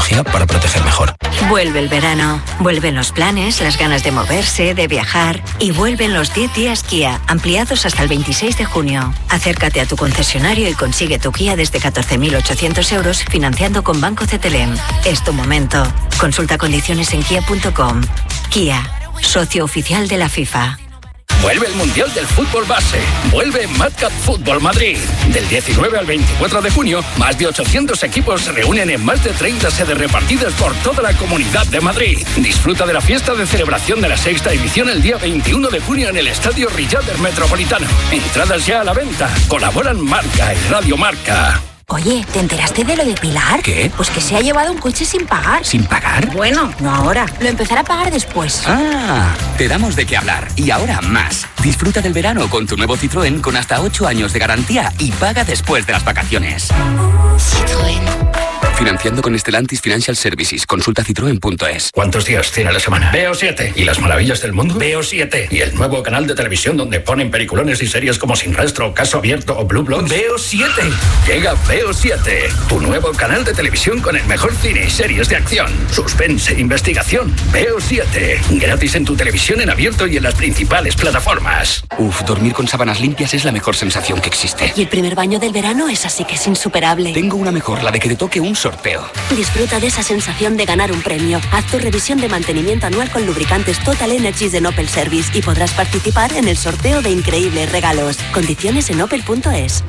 tecnología para proteger mejor. Vuelve el verano, vuelven los planes, las ganas de moverse, de viajar y vuelven los 10 días Kia, ampliados hasta el 26 de junio. Acércate a tu concesionario y consigue tu Kia desde 14.800 euros financiando con Banco CTLM. Es tu momento. Consulta condiciones en kia.com. Kia, socio oficial de la FIFA. Vuelve el Mundial del Fútbol Base. Vuelve Madcap Fútbol Madrid. Del 19 al 24 de junio, más de 800 equipos se reúnen en más de 30 sedes repartidas por toda la Comunidad de Madrid. Disfruta de la fiesta de celebración de la 6ª edición el día 21 de junio en el Estadio Riader Metropolitano. Entradas ya a la venta. Colaboran Marca y Radio Marca. Oye, ¿te enteraste de lo de Pilar? ¿Qué? Pues que se ha llevado un coche sin pagar. ¿Sin pagar? Bueno, no ahora. Lo empezará a pagar después. Ah, te damos de qué hablar. Y ahora más. Disfruta del verano con tu nuevo Citroën con hasta 8 años de garantía y paga después de las vacaciones. Citroën. Financiando con Stellantis Financial Services. Consulta citroen.es. ¿Cuántos días tiene la semana? Veo 7. ¿Y las maravillas del mundo? Veo 7. ¿Y el nuevo canal de televisión donde ponen peliculones y series como Sin Rastro, Caso Abierto o Blue Bloods? Veo 7. Llega Veo 7. Tu nuevo canal de televisión con el mejor cine y series de acción, suspense e investigación. Veo 7. Gratis en tu televisión en abierto y en las principales plataformas. Dormir con sábanas limpias es la mejor sensación que existe. Y el primer baño del verano es así que es insuperable. Tengo una mejor, la de que te toque un sorteo. Disfruta de esa sensación de ganar un premio. Haz tu revisión de mantenimiento anual con lubricantes Total Energies de Opel Service y podrás participar en el sorteo de increíbles regalos. Condiciones en opel.es.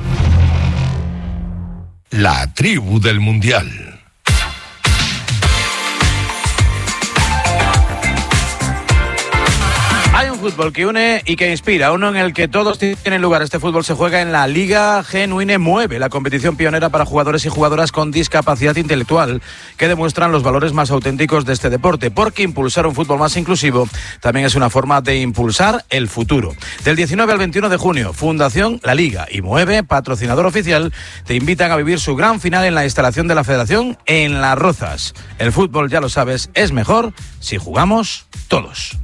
La tribu del Mundial. Hay un fútbol que une y que inspira, uno en el que todos tienen lugar. Este fútbol se juega en la Liga Genuine Mueve, la competición pionera para jugadores y jugadoras con discapacidad intelectual, que demuestran los valores más auténticos de este deporte, porque impulsar un fútbol más inclusivo también es una forma de impulsar el futuro. Del 19 al 21 de junio, Fundación La Liga y Mueve, patrocinador oficial, te invitan a vivir su gran final en la instalación de la Federación en Las Rozas. El fútbol, ya lo sabes, es mejor si jugamos todos.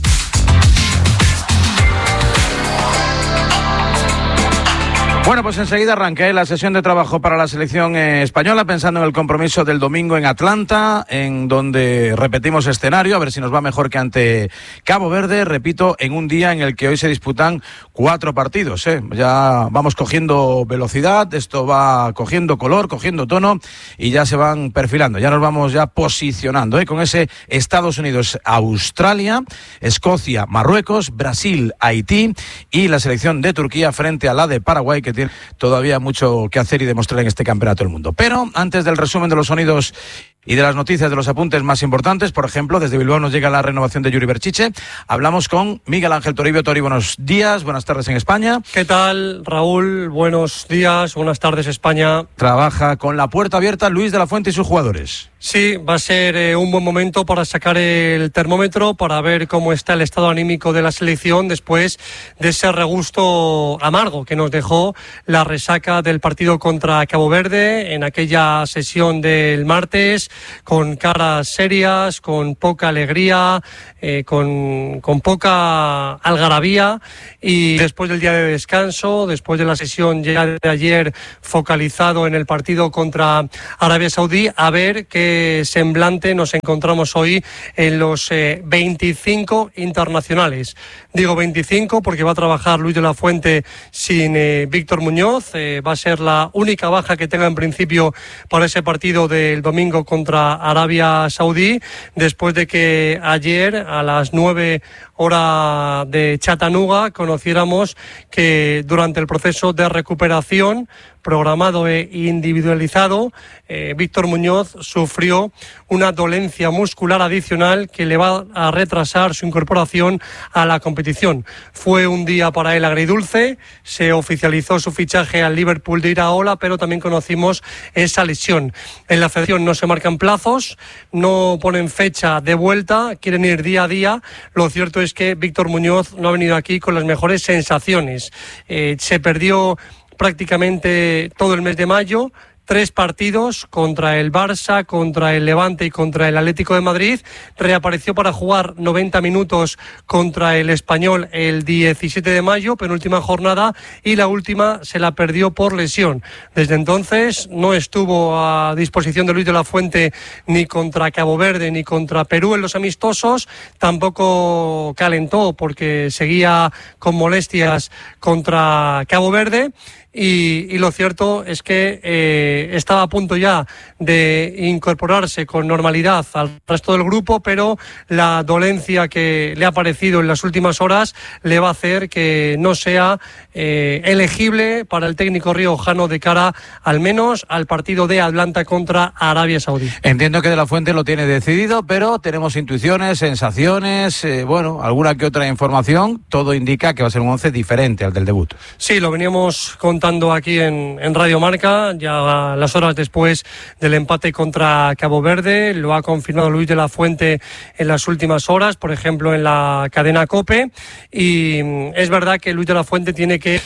Bueno, pues enseguida arranqué la sesión de trabajo para la selección española, pensando en el compromiso del domingo en Atlanta, en donde repetimos escenario, a ver si nos va mejor que ante Cabo Verde, repito, en un día en el que hoy se disputan 4 partidos. Ya vamos cogiendo velocidad, esto va cogiendo color, cogiendo tono y ya se van perfilando, ya nos vamos ya posicionando, con ese Estados Unidos-Australia, Escocia, Marruecos, Brasil, Haití y la selección de Turquía frente a la de Paraguay, que tiene todavía mucho que hacer y demostrar en este campeonato del mundo. Pero antes del resumen de los sonidos y de las noticias, de los apuntes más importantes, por ejemplo, desde Bilbao nos llega la renovación de Yuri Berchiche. Hablamos con Miguel Ángel Toribio. Tori, buenos días, buenas tardes en España. ¿Qué tal, Raúl? Buenos días, buenas tardes, España. Trabaja con la puerta abierta Luis de la Fuente y sus jugadores. Sí, va a ser un buen momento para sacar el termómetro, para ver cómo está el estado anímico de la selección después de ese regusto amargo que nos dejó la resaca del partido contra Cabo Verde en aquella sesión del martes, con caras serias, con poca alegría, con poca algarabía, y después del día de descanso, después de la sesión ya de ayer focalizado en el partido contra Arabia Saudí, a ver qué semblante nos encontramos hoy en los 25 internacionales. Digo 25 porque va a trabajar Luis de la Fuente sin Víctor Muñoz, va a ser la única baja que tenga en principio para ese partido del domingo contra Arabia Saudí, después de que ayer a las 9 hora de Chattanooga conociéramos que durante el proceso de recuperación programado e individualizado, Víctor Muñoz sufrió una dolencia muscular adicional que le va a retrasar su incorporación a la competición. Fue un día para él agridulce, se oficializó su fichaje al Liverpool de Iraola, pero también conocimos esa lesión. En la federación no se marcan plazos, no ponen fecha de vuelta, quieren ir día a día. Lo cierto es que Víctor Muñoz no ha venido aquí con las mejores sensaciones. Se perdió prácticamente todo el mes de mayo, 3 partidos contra el Barça, contra el Levante y contra el Atlético de Madrid. Reapareció para jugar 90 minutos contra el Español el 17 de mayo, penúltima jornada, y la última se la perdió por lesión. Desde entonces no estuvo a disposición de Luis de la Fuente ni contra Cabo Verde ni contra Perú en los amistosos. Tampoco calentó porque seguía con molestias contra Cabo Verde. Y lo cierto es que estaba a punto ya de incorporarse con normalidad al resto del grupo, pero la dolencia que le ha aparecido en las últimas horas le va a hacer que no sea elegible para el técnico riojano de cara al menos al partido de Atlanta contra Arabia Saudí. Entiendo que De la Fuente lo tiene decidido, pero tenemos intuiciones, sensaciones, alguna que otra información. Todo indica que va a ser un 11 diferente al del debut. Sí, lo veníamos contando aquí en Radio Marca, ya las horas después del empate contra Cabo Verde. Lo ha confirmado Luis de la Fuente en las últimas horas, por ejemplo en la cadena COPE, y es verdad que Luis de la Fuente tiene que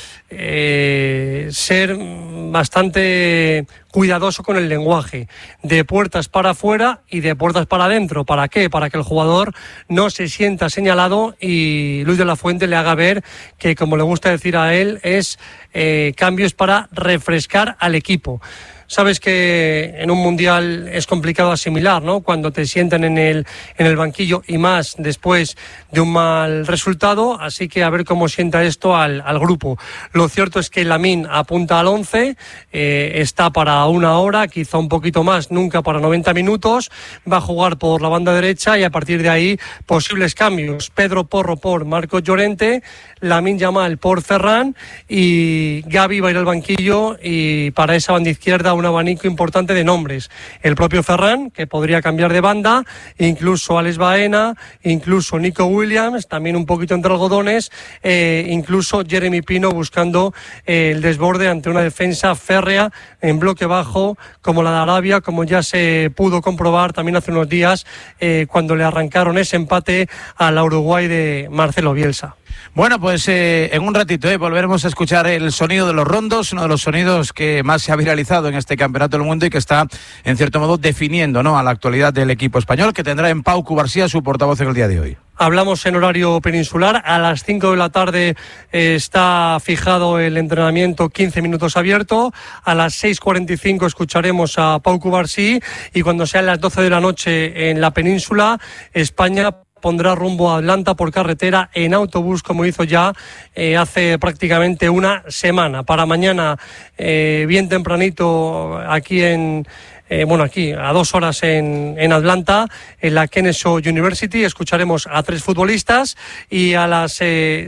ser bastante cuidadoso con el lenguaje, de puertas para afuera y de puertas para adentro. ¿Para qué? Para que el jugador no se sienta señalado y Luis de la Fuente le haga ver que, como le gusta decir a él, es cambios para refrescar al equipo. Sabes que en un mundial es complicado asimilar, ¿no? Cuando te sientan en el banquillo, y más después de un mal resultado, así que a ver cómo sienta esto al grupo. Lo cierto es que Lamine apunta al 11, está para 1 hora, quizá un poquito más, nunca para 90 minutos, va a jugar por la banda derecha y a partir de ahí posibles cambios: Pedro Porro por Marcos Llorente, Lamine Yamal por Ferran, y Gavi va a ir al banquillo, y para esa banda izquierda un abanico importante de nombres: el propio Ferran, que podría cambiar de banda, incluso Alex Baena, incluso Nico Williams, también un poquito entre algodones, incluso Jeremy Pino buscando el desborde ante una defensa férrea en bloque bajo como la de Arabia, como ya se pudo comprobar también hace unos días cuando le arrancaron ese empate a la Uruguay de Marcelo Bielsa. Bueno, pues en un ratito volveremos a escuchar el sonido de los rondos, uno de los sonidos que más se ha viralizado en este Campeonato del Mundo y que está, en cierto modo, definiendo, ¿no?, a la actualidad del equipo español, que tendrá en Pau Cubarsía su portavoz en el día de hoy. Hablamos en horario peninsular. A las 5 de la tarde está fijado el entrenamiento 15 minutos abierto. A las 6:45 escucharemos a Pau Cubarsí, y cuando sean las 12 de la noche en la península, España pondrá rumbo a Atlanta por carretera en autobús, como hizo ya hace prácticamente una semana. Para mañana, bien tempranito, aquí aquí a 2 horas en Atlanta, en la Kennesaw University, escucharemos a 3 futbolistas, y a las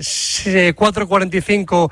4:45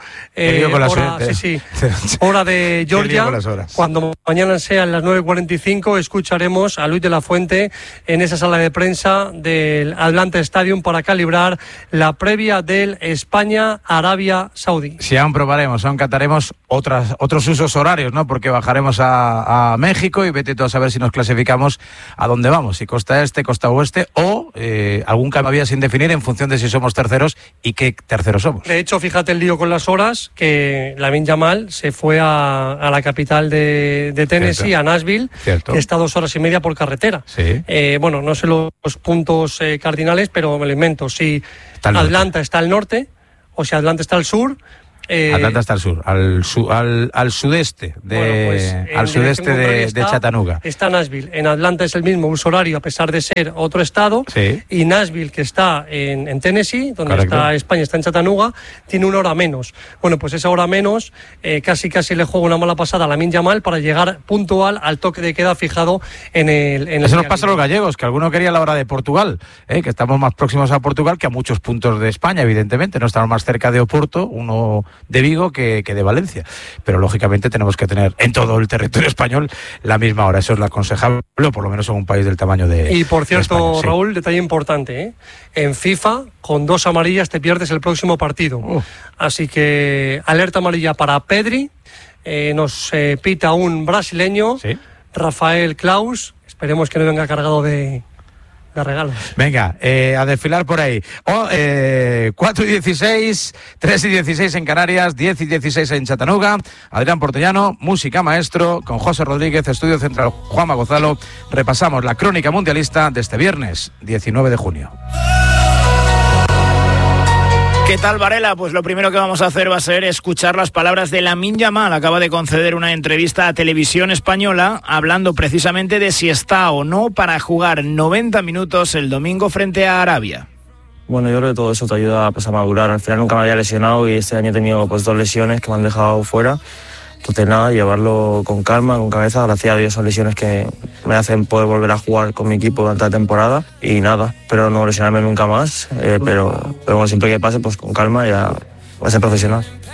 hora de Georgia, cuando mañana sean las 9:45, escucharemos a Luis de la Fuente en esa sala de prensa del Atlanta Stadium para calibrar la previa del España-Arabia Saudí. Si aún probaremos, aún cataremos otros usos horarios, ¿no? Porque bajaremos a México y vete tú a saber si nos clasificamos a dónde vamos, si costa este, costa oeste, o algún cambio había sin definir en función de si somos terceros y qué terceros somos. De hecho, fíjate el lío con las horas, que Lamine Yamal se fue a la capital de Tennessee, cierto, a Nashville, cierto, que está 2 horas y media por carretera. Sí. No sé los puntos cardinales, pero me lo invento. Si Atlanta está al norte o si Atlanta está al sur. Atlanta está al sur, al sudeste al sudeste de Chattanooga. Está Nashville. En Atlanta es el mismo uso horario, a pesar de ser otro estado. Sí. Y Nashville, que está en Tennessee, donde correcto, está España, está en Chattanooga, tiene 1 hora menos. Bueno, pues esa hora menos casi le juega una mala pasada a Lamine Yamal para llegar puntual al toque de queda fijado en el Eso nos pasa a los gallegos, que alguno quería la hora de Portugal, que estamos más próximos a Portugal que a muchos puntos de España, evidentemente. No estamos más cerca de Oporto, uno de Vigo que de Valencia, pero lógicamente tenemos que tener en todo el territorio español la misma hora. Eso es lo aconsejable, por lo menos en un país del tamaño de Y por cierto, España, sí. Raúl, detalle importante, en FIFA con 2 amarillas te pierdes el próximo partido. Así que alerta amarilla para Pedri, nos pita un brasileño, ¿sí?, Rafael Klaus, esperemos que no venga cargado de de regalos. Venga, a desfilar por ahí. 4:16, 3:16 en Canarias, 10:16 en Chattanooga. Adrián Portellano, música maestro, con José Rodríguez, Estudio Central Juanma Gonzalo. Repasamos la crónica mundialista de este viernes, 19 de junio. ¿Qué tal, Varela? Pues lo primero que vamos a hacer va a ser escuchar las palabras de Lamine Yamal. Acaba de conceder una entrevista a Televisión Española hablando precisamente de si está o no para jugar 90 minutos el domingo frente a Arabia. Bueno, yo creo que todo eso te ayuda a madurar. Al final nunca me había lesionado y este año he tenido pues 2 lesiones que me han dejado fuera. Entonces nada, llevarlo con calma, con cabeza. Gracias a Dios son lesiones que me hacen poder volver a jugar con mi equipo durante la temporada. Y nada, espero no lesionarme nunca más. Pero bueno, siempre que pase, pues con calma y a ser profesional.